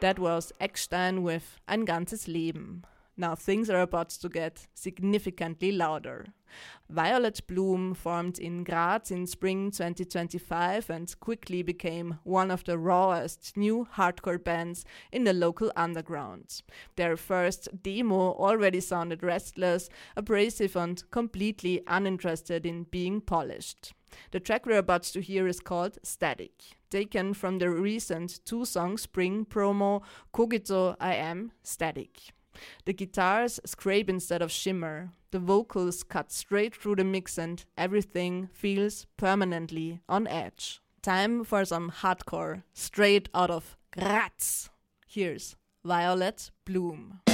That was Eckstein with Ein ganzes Leben. Now things are about to get significantly louder. Violet Bloom formed in Graz in spring 2025 and quickly became one of the rawest new hardcore bands in the local underground. Their first demo already sounded restless, abrasive and completely uninterested in being polished. The track we're about to hear is called Static, taken from the recent 2-song spring promo Cogito I Am Static. The guitars scrape instead of shimmer, the vocals cut straight through the mix and everything feels permanently on edge. Time for some hardcore, straight out of Graz. Here's Violet Bloom.